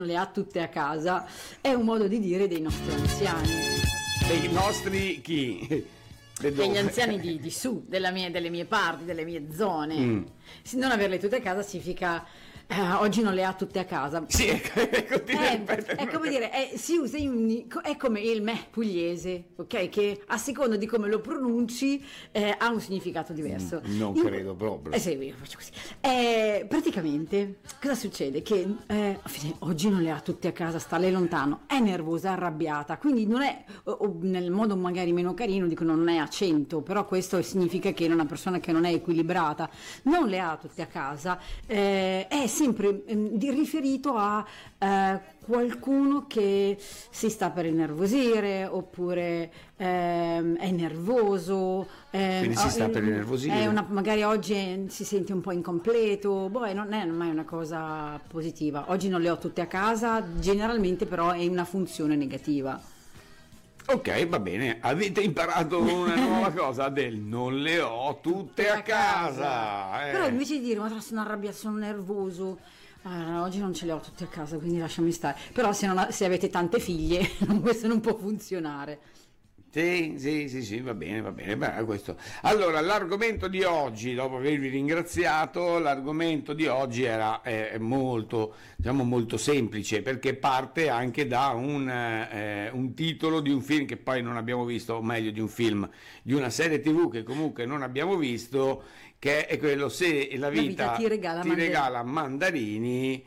le ha tutte a casa, è un modo di dire dei nostri anziani. Dei nostri chi? Degli anziani di su, delle mie parti, delle mie zone. Non averle tutte a casa significa oggi non le ha tutte a casa. Sì, È come dire, si usa è come il me pugliese, ok? Che a seconda di come lo pronunci ha un significato diverso. Non credo proprio. Sì, io faccio così. Praticamente, cosa succede? Che oggi non le ha tutte a casa, sta lei lontano, è nervosa, arrabbiata, quindi non è, o nel modo magari meno carino, dicono non è a 100, però questo significa che è una persona che non è equilibrata, non le ha tutte a casa, è sempre riferito a qualcuno che si sta per innervosire oppure è nervoso, quindi si sta per innervosire, magari oggi si sente un po' incompleto, non è mai una cosa positiva. Oggi non le ho tutte a casa, generalmente però è una funzione negativa. Ok, va bene, avete imparato una nuova cosa del non le ho tutte a casa. Però invece di dire ma sono arrabbiato, sono nervoso, oggi non ce le ho tutte a casa, quindi lasciami stare. Però se avete tante figlie questo non può funzionare. Sì, va bene. Beh, questo. Allora, l'argomento di oggi, dopo avervi ringraziato, l'argomento di oggi era molto, diciamo, molto semplice, perché parte anche da un titolo di un film che poi non abbiamo visto, o meglio di un film, di una serie TV che comunque non abbiamo visto, che è quello Se la vita ti regala mandarini.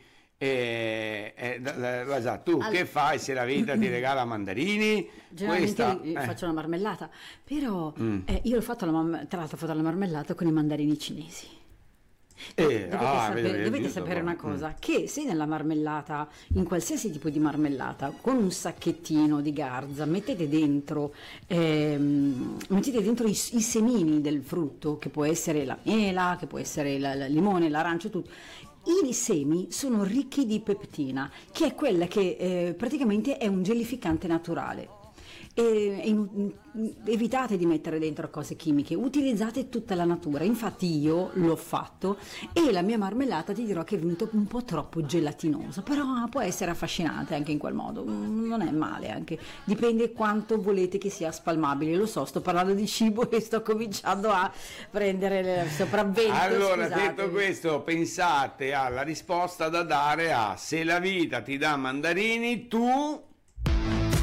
Tu che fai se la vita ti regala mandarini? Generalmente faccio la marmellata, però io ho fatto tra l'altro ho fatto la marmellata con i mandarini cinesi. Dovete sapere una cosa, che se nella marmellata, in qualsiasi tipo di marmellata, con un sacchettino di garza mettete dentro i semini del frutto, che può essere la mela, che può essere il limone, l'arancio, tutto. I semi sono ricchi di peptina, che è quella che praticamente è un gelificante naturale. Evitate di mettere dentro cose chimiche, utilizzate tutta la natura. Infatti io l'ho fatto e la mia marmellata ti dirò che è venuta un po' troppo gelatinosa, però può essere affascinante anche in quel modo, non è male, anche dipende quanto volete che sia spalmabile. Lo so, sto parlando di cibo e sto cominciando a prendere il sopravvento. Allora, detto questo, pensate alla risposta da dare a: se la vita ti dà mandarini, tu